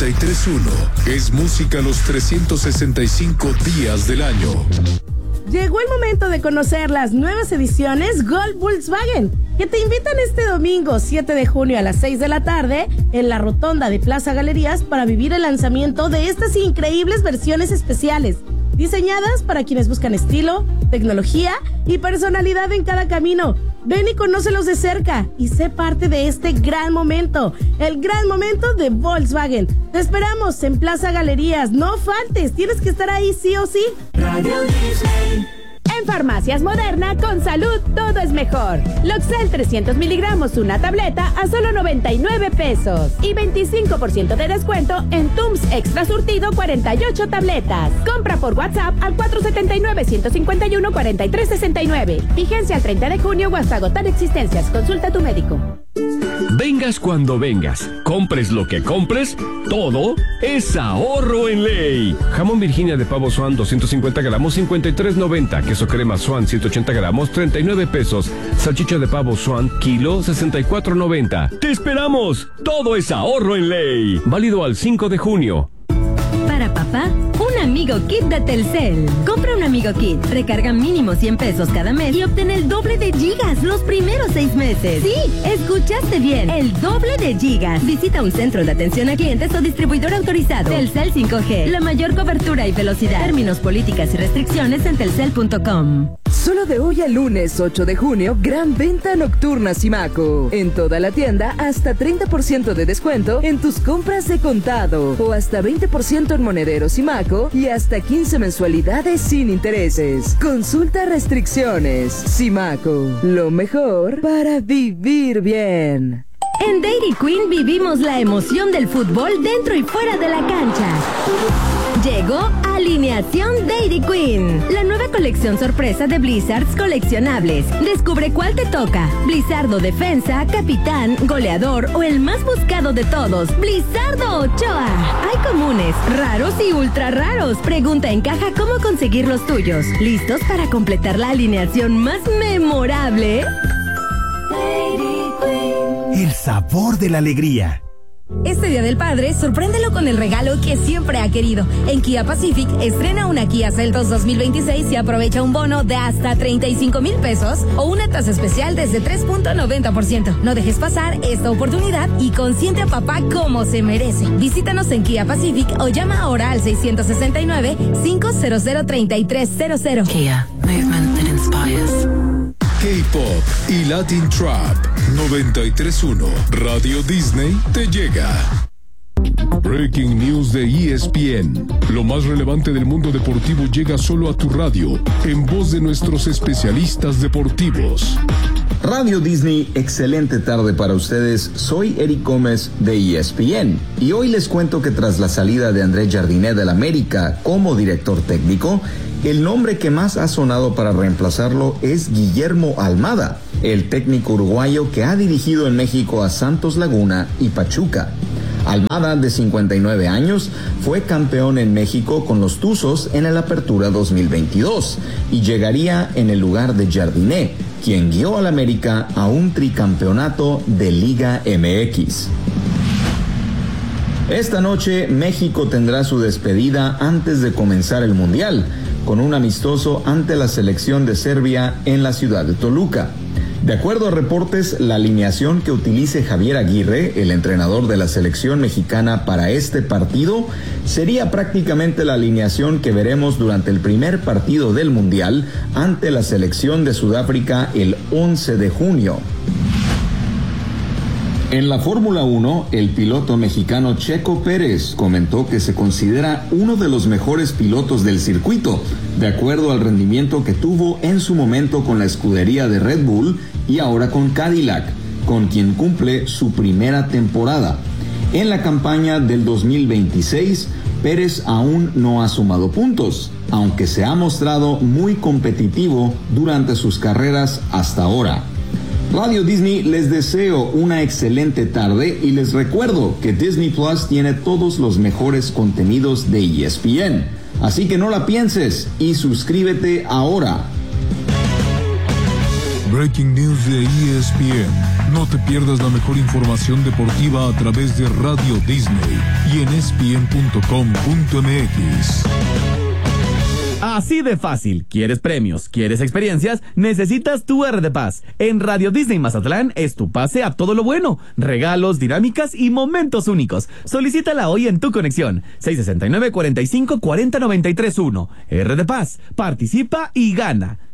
93.1 es música los 365 días del año. Llegó el momento de conocer las nuevas ediciones Gold Volkswagen, que te invitan este domingo 7 de junio a las 6 de la tarde en la rotonda de Plaza Galerías para vivir el lanzamiento de estas increíbles versiones especiales, diseñadas para quienes buscan estilo, tecnología y personalidad en cada camino. Ven y conócelos de cerca y sé parte de este gran momento, el gran momento de Volkswagen. Te esperamos en Plaza Galerías, no faltes, tienes que estar ahí sí o sí. Radio Disney. En Farmacias Moderna, con salud, todo es mejor. Loxel 300 miligramos, una tableta a solo 99 pesos. Y 25% de descuento en Tums Extra Surtido 48 tabletas. Compra por WhatsApp al 479-151-4369. Vigencia al 30 de junio o hasta agotar existencias. Consulta a tu médico. Vengas cuando vengas, compres lo que compres, todo es ahorro en ley. Jamón Virginia de pavo Swan 250 gramos, 53.90. Queso crema Swan 180 gramos, 39 pesos. Salchicha de pavo Swan, kilo, 64.90. ¡Te esperamos! Todo es ahorro en ley. Válido al 5 de junio. Para papá, un Amigo Kit de Telcel. Compra un Amigo Kit, recarga mínimo 100 pesos cada mes y obtén el doble de gigas los primeros 6 meses. Sí, escuchaste bien, el doble de gigas. Visita un centro de atención a clientes o distribuidor autorizado. Telcel 5G, la mayor cobertura y velocidad. Términos, políticas y restricciones en telcel.com. Solo de hoy al lunes 8 de junio, gran venta nocturna Simaco. En toda la tienda, hasta 30% de descuento en tus compras de contado. O hasta 20% en monedero Simaco y hasta 15 mensualidades sin intereses. Consulta restricciones. Simaco, lo mejor para vivir bien. En Dairy Queen vivimos la emoción del fútbol dentro y fuera de la cancha. Llegó Alineación Dairy Queen, la nueva colección sorpresa de Blizzards coleccionables. Descubre cuál te toca: Blizzardo Defensa, Capitán, Goleador o el más buscado de todos, Blizzardo Ochoa. Hay comunes, raros y ultra raros. Pregunta en caja cómo conseguir los tuyos. ¿Listos para completar la alineación más memorable? Dairy Queen. El sabor de la alegría. Este Día del Padre, sorpréndelo con el regalo que siempre ha querido. En Kia Pacific, estrena una Kia Seltos 2026 y aprovecha un bono de hasta 35,000 pesos o una tasa especial desde 3.90%. No dejes pasar esta oportunidad y consiente a papá como se merece. Visítanos en Kia Pacific o llama ahora al 669-500-3300. Kia, movement that inspires. K-Pop y Latin Trap 93.1 Radio Disney te llega. Breaking News de ESPN. Lo más relevante del mundo deportivo llega solo a tu radio, en voz de nuestros especialistas deportivos. Radio Disney, excelente tarde para ustedes. Soy Eric Gómez de ESPN y hoy les cuento que tras la salida de André Jardinet del América como director técnico, el nombre que más ha sonado para reemplazarlo es Guillermo Almada, el técnico uruguayo que ha dirigido en México a Santos Laguna y Pachuca. Almada, de 59 años, fue campeón en México con los Tuzos en el Apertura 2022 y llegaría en el lugar de Jardinet, quien guió al América a un tricampeonato de Liga MX. Esta noche, México tendrá su despedida antes de comenzar el Mundial, con un amistoso ante la selección de Serbia en la ciudad de Toluca. De acuerdo a reportes, la alineación que utilice Javier Aguirre, el entrenador de la selección mexicana para este partido, sería prácticamente la alineación que veremos durante el primer partido del Mundial ante la selección de Sudáfrica el 11 de junio. En la Fórmula 1, el piloto mexicano Checo Pérez comentó que se considera uno de los mejores pilotos del circuito, de acuerdo al rendimiento que tuvo en su momento con la escudería de Red Bull y ahora con Cadillac, con quien cumple su primera temporada. En la campaña del 2026, Pérez aún no ha sumado puntos, aunque se ha mostrado muy competitivo durante sus carreras hasta ahora. Radio Disney, les deseo una excelente tarde y les recuerdo que Disney Plus tiene todos los mejores contenidos de ESPN. Así que no la pienses y suscríbete ahora. Breaking News de ESPN. No te pierdas la mejor información deportiva a través de Radio Disney y en espn.com.mx. Así de fácil. ¿Quieres premios? ¿Quieres experiencias? Necesitas tu R de Paz. En Radio Disney Mazatlán es tu pase a todo lo bueno. Regalos, dinámicas y momentos únicos. Solicítala hoy en tu conexión. 669-45-40-93-1. R de Paz. Participa y gana.